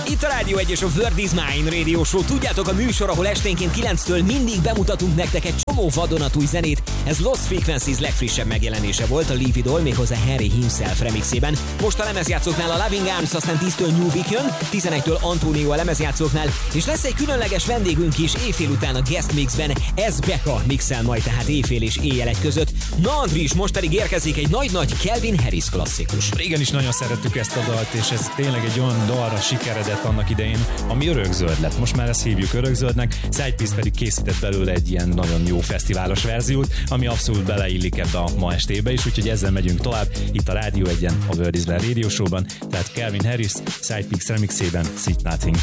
Itt a Rádió 1 és a Word is Mine Radio Show. Tudjátok, a műsor, ahol esténként 9-től mindig bemutatunk nektek egy csomó vadonatúj zenét. Ez Lost Frequencies legfrissebb megjelenése volt a Leave It All, méghozzá Harry himself remixében. Most a lemezjátszóknál a Loving Arms, aztán 10-től New Week jön, 11-től Antonio a lemezjátszóknál, és lesz egy különleges vendégünk is éjfél után a Guest Mixben. Ez Becca mixel majd, tehát éjfél és éjjel egy között. Na Andris, most pedig érkezik egy nagy-nagy Calvin Harris klasszikus. Régen is nagyon szerettük ezt a dalt, és ez tényleg egy olyan dalra sikeredett annak idején, ami örökzöld lett. Most már ezt hívjuk örökzöldnek, Sidepiece pedig készített belőle egy ilyen nagyon jó fesztiválos verziót, ami abszolút beleillik ebbe a ma estébe is, úgyhogy ezzel megyünk tovább itt a Rádió 1-en, a Word is Mine Radio Show-ban, tehát Calvin Harris Sidepiece remixében Sit Nothing.